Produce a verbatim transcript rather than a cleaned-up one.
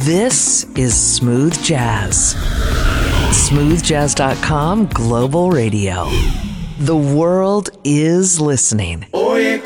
This is Smooth Jazz. smooth jazz dot com Global Radio. The world is listening. Oye,